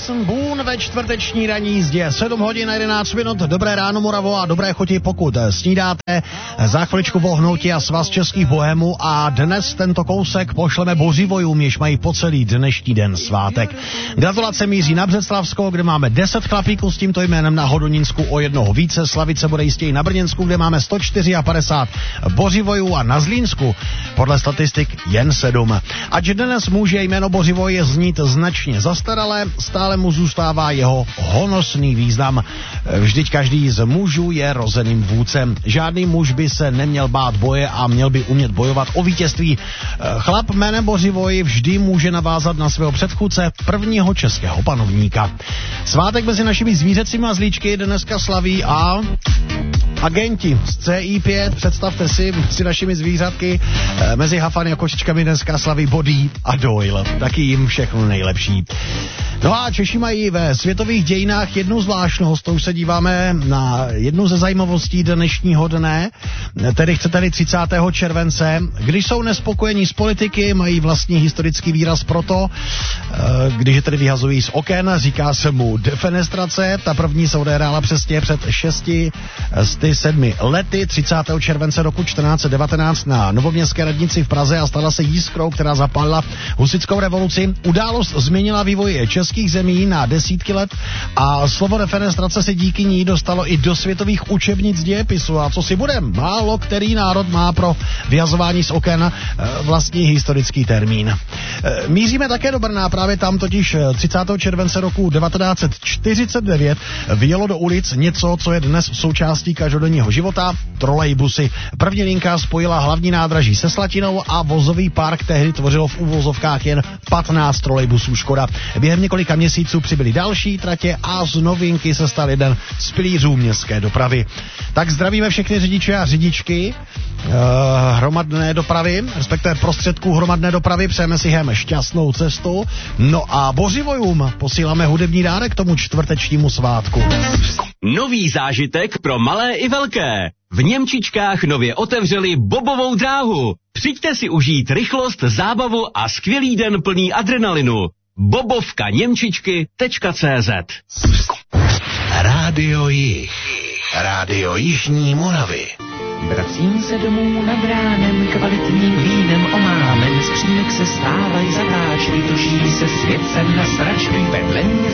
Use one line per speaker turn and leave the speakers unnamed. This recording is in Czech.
Jason Boone ve čtvrteční ranní jízdě. 7 hodin a 11 minut. Dobré ráno, Moravo, a dobré chuti, pokud snídáte. Za chviličku vohnutí a svaz českých bohemů a dnes tento kousek pošleme bořivojům, jež mají po celý dnešní den svátek. Gratulace míří na Břeclavsko, kde máme 10 chlapíků s tímto jménem, na Hodonínsku o jednoho více. Slavice bude jistě i na Brněnsku, kde máme 154 bořivojů, a na Zlínsku podle statistik jen 7. Ač dnes může jméno Bořivoj znít značně zastaralé, stále mu zůstává jeho honosný význam. Vždyť každý z mužů je rozeným vůdcem. Žádný muž by se neměl bát boje a měl by umět bojovat o vítězství. Chlap jménem Bořivoj vždy může navázat na svého předchůdce, prvního českého panovníka. Svátek mezi našimi zvířecími mazlíčky dneska slaví a agenti z CI5, představte si našimi zvířatky, mezi hafany a kočičkami dneska slaví Bodý a Doyle. Taky jim všechno nejlepší. No a Češi mají ve světových dějinách jednu zvláštnost, to už se díváme na jednu ze zajímavostí dnešního dne, tedy chcete-li 30. července, když jsou nespokojení s politiky, mají vlastní historický výraz proto, když je tedy vyhazují z oken, říká se mu defenestrace. Ta první se odehrála přesně před 607 lety, 30. července roku 1419 na Novoměstské radnici v Praze, a stala se jiskrou, která zapálila husitskou revoluci. Událost změnila vývoj českých zemí na desítky let a slovo defenestrace se díky ní dostalo i do světových učebnic dějepisu. A co si budem, málo který národ má pro vyhazování z oken vlastní historický termín. Míříme také do Brna, právě tam totiž 30. července roku 1949 vyjelo do ulic něco, co je dnes součástí každodenního života, trolejbusy. První linka spojila hlavní nádraží se Slatinou a vozový park tehdy tvořilo v uvozovkách jen 15 trolejbusů Škoda. Během několika měsíců přibyly další tratě a z novinky se stal jeden z pilířů městské dopravy. Tak zdravíme všechny řidiče a řidičky hromadné dopravy, respektive prostředků hromadné dopravy, přejeme si jim šťastnou cestu. No a Bořivojům posíláme hudební dárek k tomu čtvrtečnímu svátku.
Nový zážitek pro malé i velké. V Němčičkách nově otevřeli bobovou dráhu. Přijďte si užít rychlost, zábavu a skvělý den plný adrenalinu. bobovkaněmčičky.cz
Rádio Jih. Rádio Jižní Moravy.
Vracím se domů nad ránem, kvalitním vínem omámen, z přímek se stávají zatáčky, tuší se svět sem na sračky, vedle mě